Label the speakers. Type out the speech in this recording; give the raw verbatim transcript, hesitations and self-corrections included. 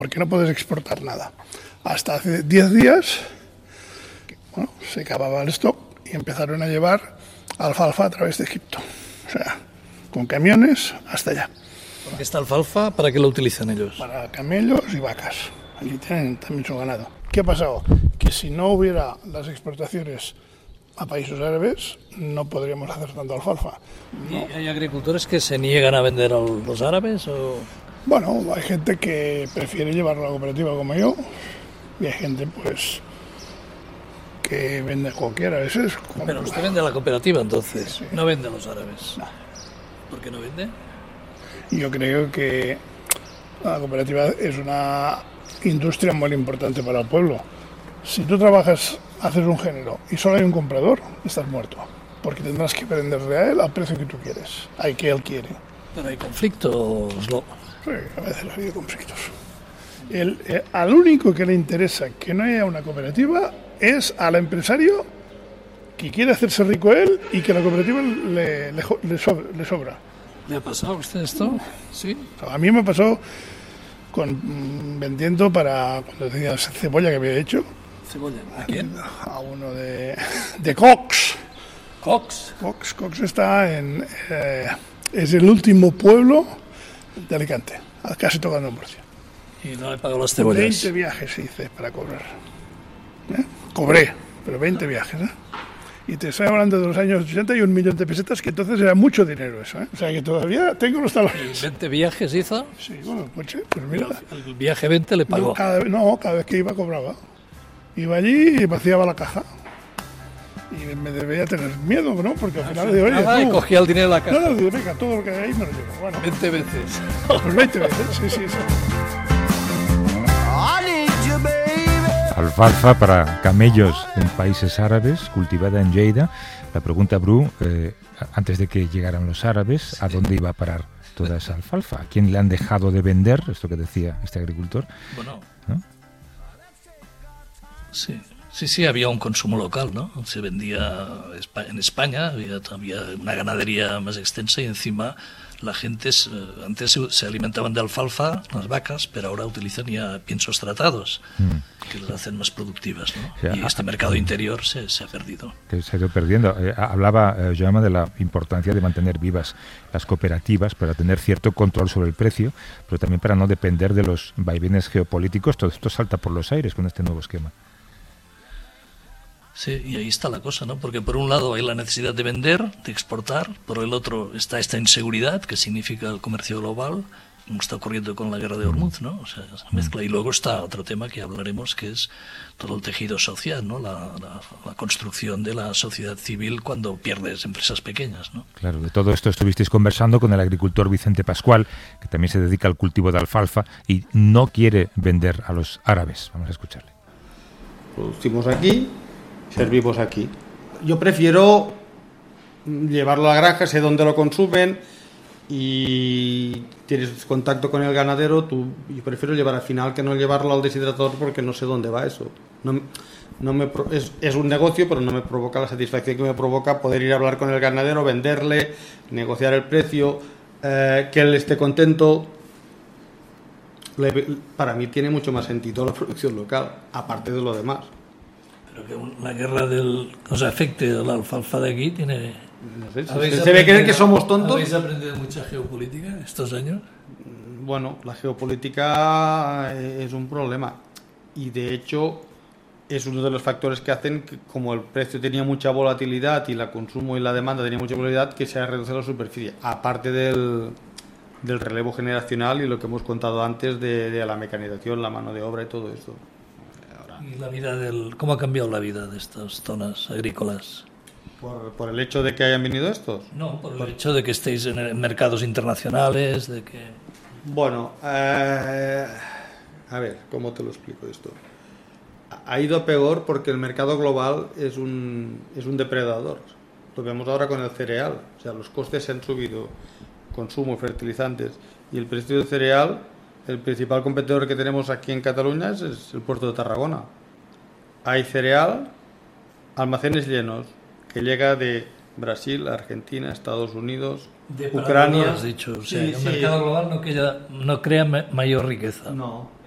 Speaker 1: porque no puedes exportar nada. Hasta hace diez días, bueno, se acababa el stock y empezaron a llevar alfalfa a través de Egipto. O sea, con camiones hasta allá.
Speaker 2: ¿Porque esta alfalfa para qué la utilizan ellos?
Speaker 1: Para camellos y vacas. Allí tienen también su ganado. ¿Qué ha pasado? Que si no hubiera las exportaciones a países árabes, no podríamos hacer tanta alfalfa. ¿No?
Speaker 2: ¿Y hay agricultores que se niegan a vender a los árabes? O...
Speaker 1: Bueno, hay gente que prefiere llevarlo a la cooperativa como yo, y hay gente, pues, que vende cualquiera a veces. Como...
Speaker 2: Pero usted vende a la cooperativa, entonces,
Speaker 1: sí.
Speaker 2: No vende a los árabes.
Speaker 1: No.
Speaker 2: ¿Por qué no vende?
Speaker 1: Yo creo que la cooperativa es una industria muy importante para el pueblo. Si tú trabajas, haces un género y solo hay un comprador, estás muerto, porque tendrás que venderle a él al precio que tú quieres, al que él quiere.
Speaker 2: Pero hay conflictos, ¿no?
Speaker 1: Sí, a veces ha habido conflictos. El, eh, al único que le interesa que no haya una cooperativa es al empresario que quiere hacerse rico él y que la cooperativa le, le, le, sobra, le sobra.
Speaker 2: ¿Le ha pasado a usted esto? Sí.
Speaker 1: A mí me pasó con vendiendo para, cuando decía cebolla que había hecho.
Speaker 2: ¿Cebolla? ¿A quién?
Speaker 1: A uno de, de Cox.
Speaker 2: ¿Cox?
Speaker 1: Cox. Cox está en... Eh, es el último pueblo de Alicante, casi tocando en Murcia.
Speaker 2: Y no le pagó las cebollas.
Speaker 1: veinte viajes hice para cobrar. ¿Eh? Cobré, pero veinte viajes, ¿eh? Y te estoy hablando de los años ochenta y un millón de pesetas, que entonces era mucho dinero eso, ¿eh? O sea que todavía tengo los talones.
Speaker 2: ¿veinte viajes hizo?
Speaker 1: Sí, bueno, pues, pues mira.
Speaker 2: El viaje veinte le pagó.
Speaker 1: No cada, no, cada vez que iba cobraba. Iba allí y vaciaba la caja. Y me debía tener miedo, ¿no? Porque al final de oye,
Speaker 2: y cogía el dinero de la caja.
Speaker 1: No, no, digo, venga, todo lo que hay ahí me lo llevo. Bueno,
Speaker 2: veinte veces.
Speaker 1: Pues veinte veces, sí, sí, sí.
Speaker 3: Alfalfa para camellos en países árabes, cultivada en Lleida. La pregunta, Bru, eh, antes de que llegaran los árabes, ¿a dónde iba a parar toda esa alfalfa? ¿A quién le han dejado de vender? Esto que decía este agricultor.
Speaker 2: Bueno,
Speaker 3: ¿no?
Speaker 2: Sí, sí, sí, había un consumo local, ¿no? Se vendía en España, había, había una ganadería más extensa y encima la gente antes se alimentaban de alfalfa, las vacas, pero ahora utilizan ya piensos tratados, mm. que las hacen más productivas, ¿no? O sea, y este mercado interior se, se ha perdido.
Speaker 3: Que se ha ido perdiendo. Eh, hablaba eh, Jaume de la importancia de mantener vivas las cooperativas para tener cierto control sobre el precio, pero también para no depender de los vaivenes geopolíticos. Todo esto salta por los aires con este nuevo esquema.
Speaker 2: Sí, y ahí está la cosa, ¿no? Porque por un lado hay la necesidad de vender, de exportar, por el otro está esta inseguridad, que significa el comercio global, como está ocurriendo con la guerra de Hormuz, ¿no? O sea, esa mezcla. Y luego está otro tema que hablaremos, que es todo el tejido social, ¿no? La, la, la construcción de la sociedad civil cuando pierdes empresas pequeñas, ¿no?
Speaker 3: Claro, de todo esto estuvisteis conversando con el agricultor Vicente Pascual, que también se dedica al cultivo de alfalfa y no quiere vender a los árabes. Vamos a escucharle.
Speaker 4: Producimos aquí, servimos aquí. Yo prefiero llevarlo a la granja, sé dónde lo consumen y tienes contacto con el ganadero. Tú, yo prefiero llevar al final que no llevarlo al deshidratador porque no sé dónde va eso. No, no me, es, es un negocio, pero no me provoca la satisfacción que me provoca poder ir a hablar con el ganadero, venderle, negociar el precio, eh, que él esté contento. Le, para mí tiene mucho más sentido la producción local, aparte de lo demás.
Speaker 2: Pero que la guerra del, o sea, afecte a la alfalfa de aquí tiene...
Speaker 4: No sé, ¿se debe creer que somos tontos?
Speaker 2: ¿Habéis aprendido mucha geopolítica estos años?
Speaker 4: Bueno, la geopolítica es un problema y de hecho es uno de los factores que hacen que, como el precio tenía mucha volatilidad y el consumo y la demanda tenía mucha volatilidad, que se ha reducido la superficie, aparte del, del relevo generacional y lo que hemos contado antes de, de la mecanización, la mano de obra y todo esto.
Speaker 2: ¿Y la vida del, cómo ha cambiado la vida de estas zonas agrícolas?
Speaker 4: ¿Por, por el hecho de que hayan venido estos?
Speaker 2: No, por el por... hecho de que estéis en mercados internacionales, de que...
Speaker 4: Bueno, eh, a ver, ¿cómo te lo explico esto? Ha ido peor porque el mercado global es un, es un depredador. Lo vemos ahora con el cereal. O sea, los costes se han subido, consumo, fertilizantes, y el precio del cereal... El principal competidor que tenemos aquí en Cataluña es, es el puerto de Tarragona. Hay cereal, almacenes llenos, que llega de Brasil, Argentina, Estados Unidos,
Speaker 2: de
Speaker 4: Ucrania.
Speaker 2: Has dicho, o sea,
Speaker 4: sí,
Speaker 2: el
Speaker 4: sí.
Speaker 2: mercado global no, queda, no crea mayor riqueza.
Speaker 4: No.